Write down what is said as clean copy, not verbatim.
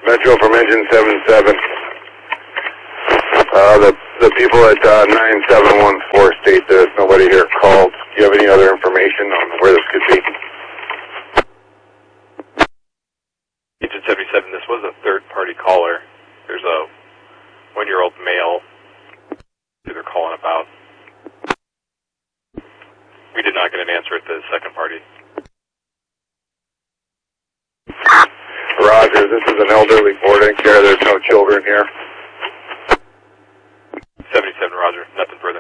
Metro from engine 77. The people at 9714 state that nobody here called. Do you have any other information on where this could be? Agent 77, this was a third-party caller. There's a 1-year-old male who they're calling about. We did not get an answer at the second party. Roger, this is an elderly boarding care. There's no children here. 77, Roger. Nothing further.